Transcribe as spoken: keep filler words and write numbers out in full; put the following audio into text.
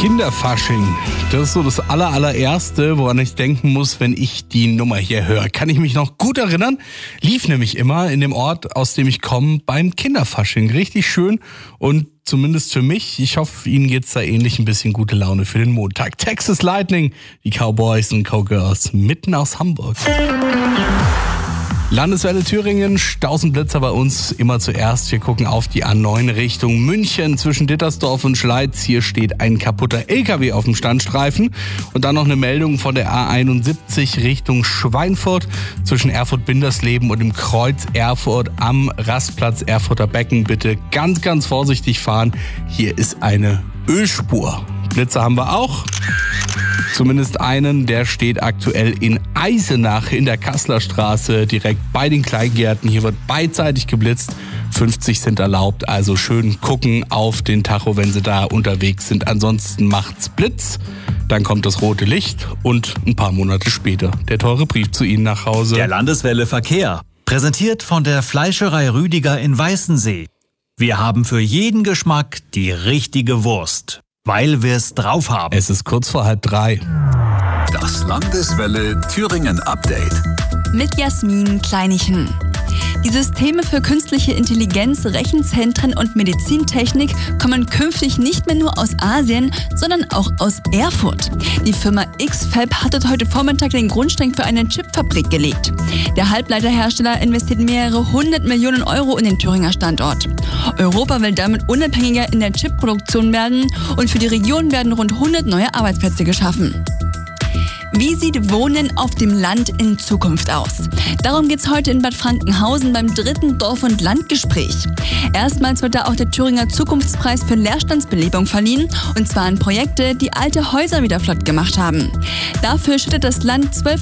Kinderfasching, das ist so das aller, allererste, woran ich denken muss, wenn ich die Nummer hier höre. Kann ich mich noch gut erinnern, lief nämlich immer in dem Ort, aus dem ich komme, beim Kinderfasching. Richtig schön und zumindest für mich, ich hoffe, Ihnen geht's da ähnlich, ein bisschen gute Laune für den Montag. Texas Lightning, die Cowboys und Cowgirls, mitten aus Hamburg. Landeswelle Thüringen, Stausenblitzer bei uns immer zuerst. Wir gucken auf die A neun Richtung München zwischen Dittersdorf und Schleiz. Hier steht ein kaputter L K W auf dem Standstreifen. Und dann noch eine Meldung von der A einundsiebzig Richtung Schweinfurt zwischen Erfurt-Bindersleben und dem Kreuz Erfurt am Rastplatz Erfurter Becken. Bitte ganz, ganz vorsichtig fahren. Hier ist eine Ölspur. Blitzer haben wir auch. Zumindest einen, der steht aktuell in Eisenach in der Kasseler Straße, direkt bei den Kleingärten. Hier wird beidseitig geblitzt. fünfzig sind erlaubt, also schön gucken auf den Tacho, wenn Sie da unterwegs sind. Ansonsten macht's Blitz, dann kommt das rote Licht und ein paar Monate später der teure Brief zu Ihnen nach Hause. Der Landeswelle Verkehr, präsentiert von der Fleischerei Rüdiger in Weißensee. Wir haben für jeden Geschmack die richtige Wurst, weil wir es drauf haben. Es ist kurz vor halb drei. Das Landeswelle Thüringen Update. Mit Jasmin Kleinichen. Die Systeme für künstliche Intelligenz, Rechenzentren und Medizintechnik kommen künftig nicht mehr nur aus Asien, sondern auch aus Erfurt. Die Firma X-Fab hat dort heute Vormittag den Grundstein für eine Chipfabrik gelegt. Der Halbleiterhersteller investiert mehrere hundert Millionen Euro in den Thüringer Standort. Europa will damit unabhängiger in der Chipproduktion werden und für die Region werden rund hundert neue Arbeitsplätze geschaffen. Wie sieht Wohnen auf dem Land in Zukunft aus? Darum geht's heute in Bad Frankenhausen beim dritten Dorf- und Landgespräch. Erstmals wird da auch der Thüringer Zukunftspreis für Leerstandsbelebung verliehen, und zwar an Projekte, die alte Häuser wieder flott gemacht haben. Dafür schüttet das Land zwölf